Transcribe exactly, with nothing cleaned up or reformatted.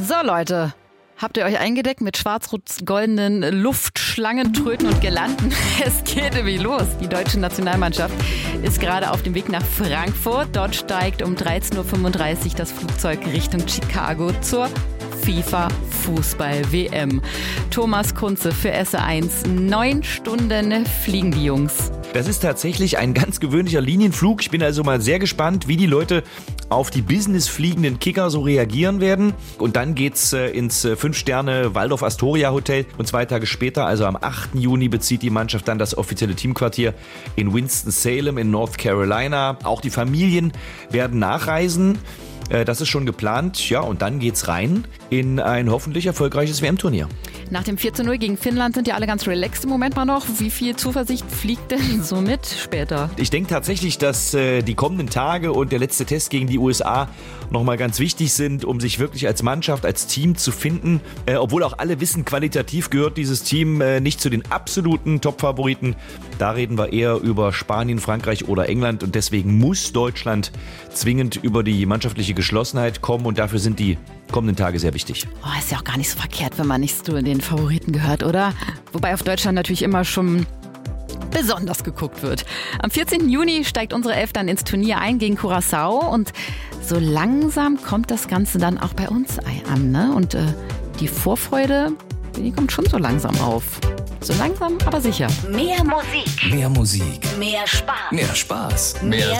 So Leute, habt ihr euch eingedeckt mit schwarz-rot-goldenen Luftschlangen, Tröten und Girlanden? Es geht irgendwie los. Die deutsche Nationalmannschaft ist gerade auf dem Weg nach Frankfurt. Dort steigt um dreizehn Uhr fünfunddreißig das Flugzeug Richtung Chicago zur FIFA-Fußball-W M. Thomas Kunze für S R eins. Neun Stunden fliegen die Jungs. Das ist tatsächlich ein ganz gewöhnlicher Linienflug. Ich bin also mal sehr gespannt, wie die Leute auf die Business-fliegenden Kicker so reagieren werden. Und dann geht's äh, ins äh, Fünf-Sterne-Waldorf-Astoria-Hotel. Und zwei Tage später, also am achten Juni, bezieht die Mannschaft dann das offizielle Teamquartier in Winston-Salem in North Carolina. Auch die Familien werden nachreisen. Äh, das ist schon geplant. Ja, und dann geht's rein in ein hoffentlich erfolgreiches W M-Turnier. Nach dem vier zu null gegen Finnland sind ja alle ganz relaxed im Moment mal noch. Wie viel Zuversicht fliegt denn so mit später? Ich denke tatsächlich, dass äh, die kommenden Tage und der letzte Test gegen die U S A nochmal ganz wichtig sind, um sich wirklich als Mannschaft, als Team zu finden. Äh, obwohl auch alle wissen, qualitativ gehört dieses Team äh, nicht zu den absoluten Top-Favoriten. Da reden wir eher über Spanien, Frankreich oder England. Und deswegen muss Deutschland zwingend über die mannschaftliche Geschlossenheit kommen. Und dafür sind die kommenden Tage sehr wichtig. Oh, ist ja auch gar nicht so verkehrt, wenn man nicht zu den Favoriten gehört, oder? Wobei auf Deutschland natürlich immer schon besonders geguckt wird. Am vierzehnten Juni steigt unsere Elf dann ins Turnier ein gegen Curaçao und so langsam kommt das Ganze dann auch bei uns an, ne? Und äh, die Vorfreude, die kommt schon so langsam auf. So langsam, aber sicher. Mehr Musik. Mehr Musik. Mehr Spaß. Mehr Spaß. Mehr